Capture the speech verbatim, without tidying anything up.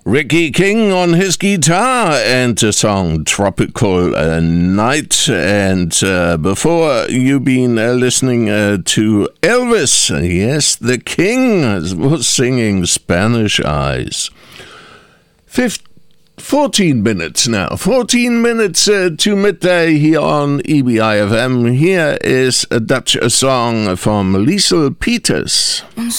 Ricky King on his guitar and the song Tropical uh, Night. And uh, before you been uh, listening uh, to Elvis, yes, the King was singing Spanish Eyes. Fifth, fourteen minutes now, fourteen minutes uh, to midday here on E B I F M. Here is a Dutch song from Liesel Peters.